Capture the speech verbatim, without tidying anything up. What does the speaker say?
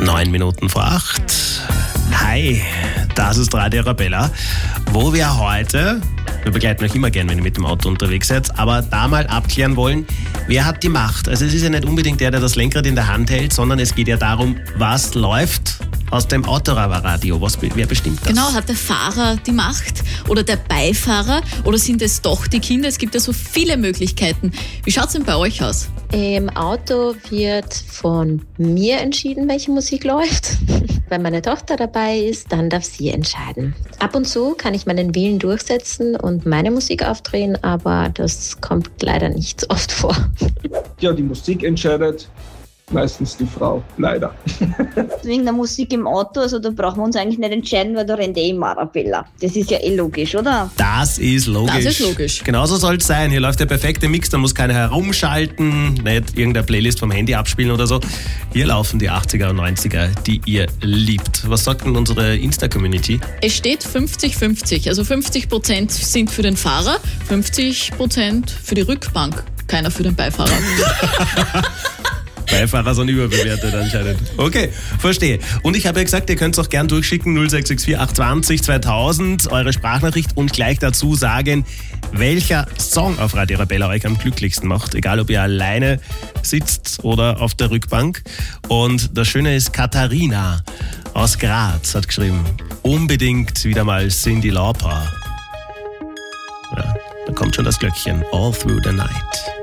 Neun Minuten vor acht. Hi, das ist Radio Arabella, wo wir heute, wir begleiten euch immer gern, wenn ihr mit dem Auto unterwegs seid, aber da mal abklären wollen, wer hat die Macht? Also es ist ja nicht unbedingt der, der das Lenkrad in der Hand hält, sondern es geht ja darum, was läuft aus dem Autoradio. Was, wer bestimmt das? Genau, hat der Fahrer die Macht oder der Beifahrer oder sind es doch die Kinder? Es gibt ja so viele Möglichkeiten. Wie schaut es denn bei euch aus? Im Auto wird von mir entschieden, welche Musik läuft. Wenn meine Tochter dabei ist, dann darf sie entscheiden. Ab und zu kann ich meinen Willen durchsetzen und meine Musik aufdrehen, aber das kommt leider nicht so oft vor. Ja, die Musik entscheidet meistens die Frau, leider. Wegen der Musik im Auto, also da brauchen wir uns eigentlich nicht entscheiden, weil da rennt eh immer Arabella. Das ist ja eh logisch, oder? Das ist logisch. Das ist logisch. Genauso soll es sein. Hier läuft der perfekte Mix, da muss keiner herumschalten, nicht irgendeine Playlist vom Handy abspielen oder so. Hier laufen die achtziger und neunziger, die ihr liebt. Was sagt denn unsere Insta-Community? Es steht fünfzig fünfzig, also fünfzig Prozent sind für den Fahrer, fünfzig Prozent für die Rückbank, keiner für den Beifahrer. Beifahrer sind überbewertet anscheinend. Okay, verstehe. Und ich habe ja gesagt, ihr könnt es auch gern durchschicken, null sechs sechs vier acht zwei null zweitausend, eure Sprachnachricht und gleich dazu sagen, welcher Song auf Radio Arabella euch am glücklichsten macht. Egal, ob ihr alleine sitzt oder auf der Rückbank. Und das Schöne ist, Katharina aus Graz hat geschrieben, unbedingt wieder mal Cyndi Lauper. Ja, da kommt schon das Glöckchen. All Through the Night.